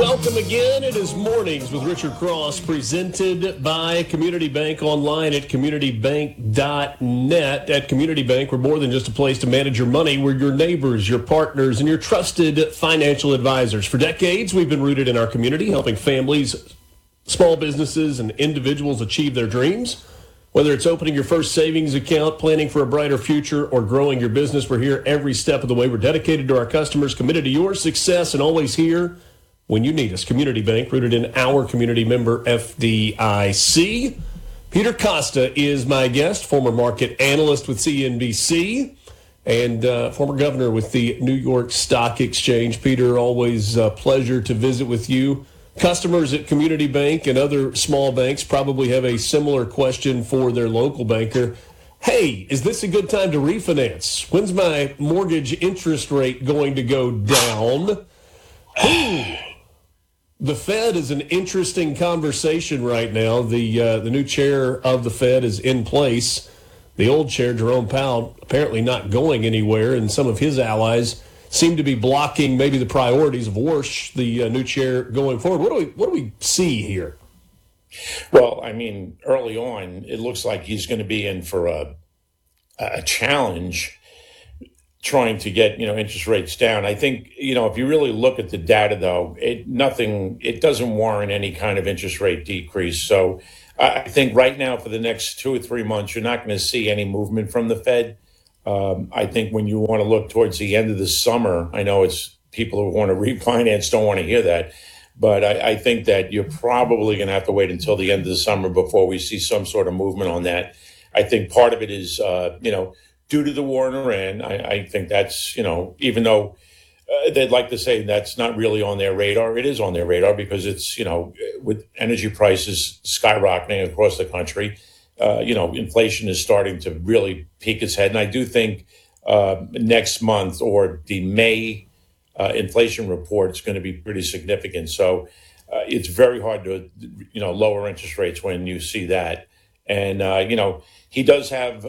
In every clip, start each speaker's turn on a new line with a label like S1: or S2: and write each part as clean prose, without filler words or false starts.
S1: Welcome again. It is Mornings with Richard Cross, presented by Community Bank, online at communitybank.net. At Community Bank, we're more than just a place to manage your money. We're your neighbors, your partners, and your trusted financial advisors. For decades, we've been rooted in our community, helping families, small businesses, and individuals achieve their dreams. Whether it's opening your first savings account, planning for a brighter future, or growing your business, we're here every step of the way. We're dedicated to our customers, committed to your success, and always here when you need us. Community Bank, rooted in our community, member FDIC. Peter Costa is my guest, former market analyst with CNBC and former governor with the New York Stock Exchange. Peter, always a pleasure to visit with you. Customers at Community Bank and other small banks probably have a similar question for their local banker. Hey, is this a good time to refinance? When's my mortgage interest rate going to go down? The Fed is an interesting conversation right now. The new chair of the Fed is in place. The old chair, Jerome Powell, apparently not going anywhere, and some of his allies seem to be blocking maybe the priorities of Warsh, the new chair, going forward. What do we see here?
S2: Well, I mean, early on, it looks like he's going to be in for a challenge trying to get, interest rates down. I think, if you really look at the data, though, it doesn't warrant any kind of interest rate decrease. So I think right now for the next 2 or 3 months, you're not going to see any movement from the Fed. I think when you want to look towards the end of the summer, I know it's people who want to refinance don't want to hear that, but I think that you're probably going to have to wait until the end of the summer before we see some sort of movement on that. I think part of it is, due to the war in Iran. I think that's, even though they'd like to say that's not really on their radar, it is on their radar because it's, with energy prices skyrocketing across the country, inflation is starting to really peak its head. And I do think next month or the May inflation report is going to be pretty significant. So it's very hard to, lower interest rates when you see that. And, he does have,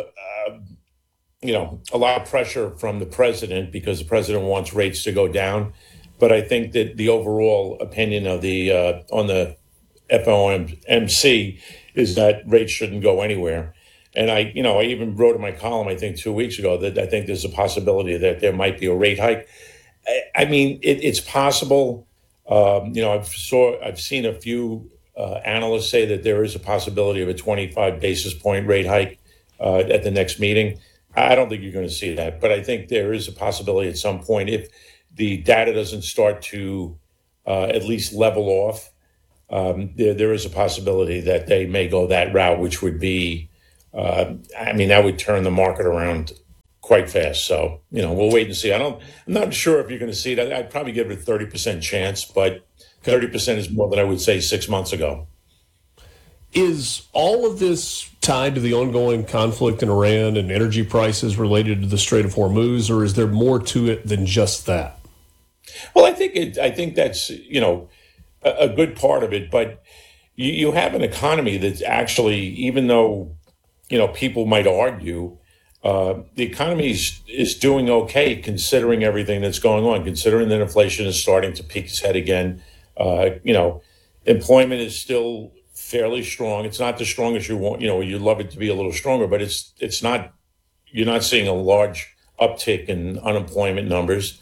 S2: a lot of pressure from the president because the president wants rates to go down. But I think that the overall opinion of the on the FOMC is that rates shouldn't go anywhere. And I even wrote in my column, I think 2 weeks ago, that I think there's a possibility that there might be a rate hike. I mean, it's possible. I've seen a few analysts say that there is a possibility of a 25 basis point rate hike at the next meeting. I don't think you're going to see that, but I think there is a possibility at some point if the data doesn't start to at least level off. There is a possibility that they may go that route, which would be, that would turn the market around quite fast. So, we'll wait and see. I'm not sure if you're going to see that. I'd probably give it a 30% chance, but 30% is more than I would say 6 months ago.
S1: Is all of this tied to the ongoing conflict in Iran and energy prices related to the Strait of Hormuz, or is there more to it than just that?
S2: Well, I think that's, a good part of it, but you have an economy that's actually, even though, people might argue, the economy is doing okay considering everything that's going on, considering that inflation is starting to peak its head again. Employment is still fairly strong. It's not the strongest you want. You'd love it to be a little stronger, but it's not. You're not seeing a large uptick in unemployment numbers.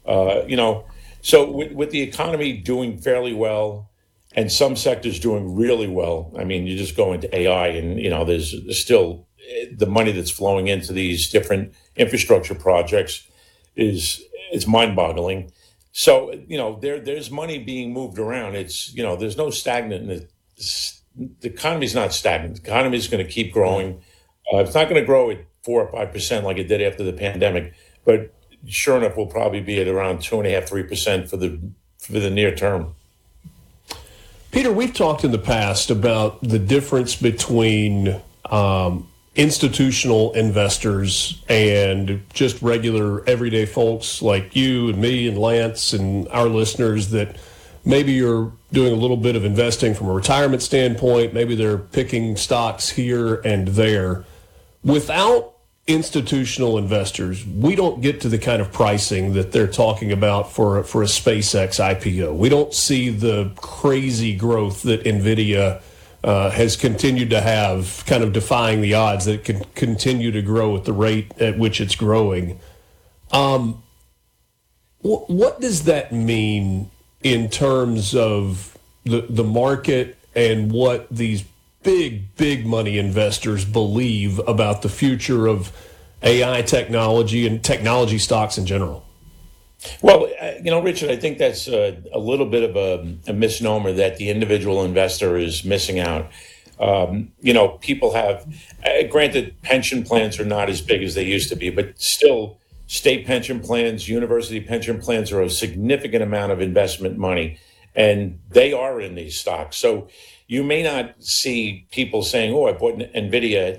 S2: So with the economy doing fairly well, and some sectors doing really well. I mean, you just go into AI, and there's still the money that's flowing into these different infrastructure projects is mind-boggling. So there's money being moved around. It's there's no stagnant. The economy's not stagnant. The economy is going to keep growing. It's not going to grow at 4 or 5% like it did after the pandemic, but sure enough, we'll probably be at around 2.5–3% for the near term.
S1: Peter, we've talked in the past about the difference between institutional investors and just regular everyday folks like you and me and Lance and our listeners that maybe you're doing a little bit of investing from a retirement standpoint. Maybe they're picking stocks here and there. Without institutional investors, we don't get to the kind of pricing that they're talking about for a SpaceX IPO. We don't see the crazy growth that NVIDIA has continued to have, kind of defying the odds that it can continue to grow at the rate at which it's growing. What does that mean in terms of the market and what these big money investors believe about the future of AI technology and technology stocks in general?
S2: Well, Richard, I think that's a little bit of a misnomer that the individual investor is missing out. People have, granted, pension plans are not as big as they used to be, but still, state pension plans, university pension plans are a significant amount of investment money, and they are in these stocks. So you may not see people saying, "Oh, I bought NVIDIA,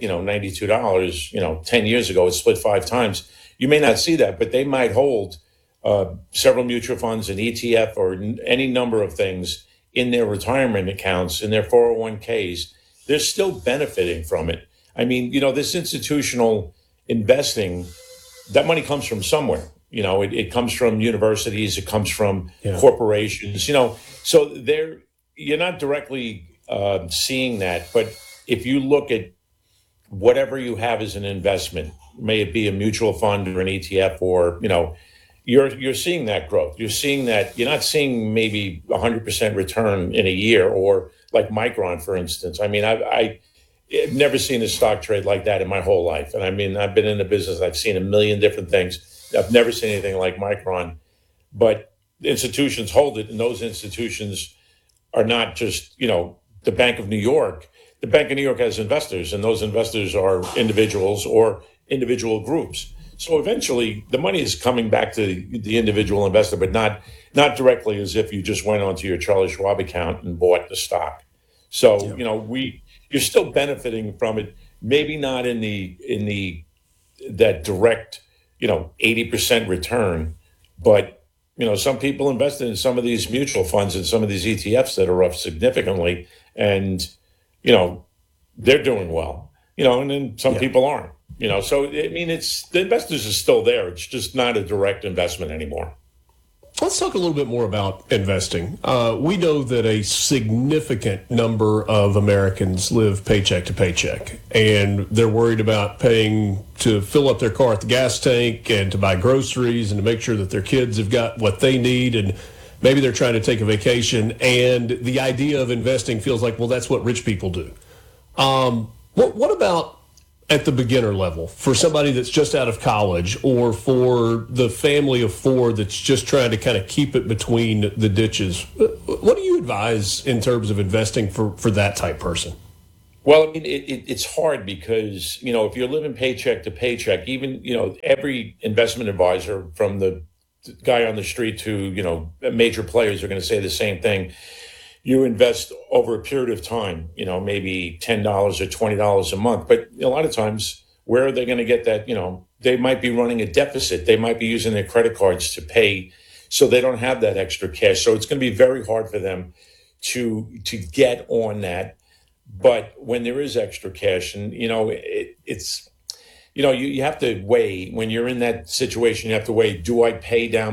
S2: $92, 10 years ago, it split 5 times." You may not see that, but they might hold several mutual funds, an ETF, or any number of things in their retirement accounts, in their 401ks. They're still benefiting from it. I mean, this institutional investing, that money comes from somewhere. It comes from universities, it comes from corporations, so you're not directly seeing that. But if you look at whatever you have as an investment, may it be a mutual fund or an ETF, or, you're seeing that growth. You're seeing that. You're not seeing maybe 100% return in a year, or like Micron, for instance. I mean, I've never seen a stock trade like that in my whole life. And I mean, I've been in the business. I've seen a million different things. I've never seen anything like Micron. But institutions hold it, and those institutions are not just, the Bank of New York. The Bank of New York has investors, and those investors are individuals or individual groups. So eventually, the money is coming back to the individual investor, but not directly as if you just went onto your Charlie Schwab account and bought the stock. So you're still benefiting from it. Maybe not in that direct 80% return, but some people invested in some of these mutual funds and some of these ETFs that are up significantly, and they're doing well. And then some people aren't. So I mean, the investors are still there. It's just not a direct investment anymore.
S1: Let's talk a little bit more about investing. We know that a significant number of Americans live paycheck to paycheck, and they're worried about paying to fill up their car at the gas tank and to buy groceries and to make sure that their kids have got what they need, and maybe they're trying to take a vacation, and the idea of investing feels like, well, that's what rich people do. What about at the beginner level, for somebody that's just out of college, or for the family of 4 that's just trying to kind of keep it between the ditches? What do you advise in terms of investing for that type person?
S2: Well, I mean, it's hard because, if you're living paycheck to paycheck, even, every investment advisor, from the guy on the street to, major players, are going to say the same thing. You invest over a period of time, maybe $10 or $20 a month. But a lot of times, where are they going to get that? They might be running a deficit. They might be using their credit cards to pay, so they don't have that extra cash. So it's going to be very hard for them to get on that. But when there is extra cash, and, it's, you have to weigh, when you're in that situation, you have to weigh, do I pay down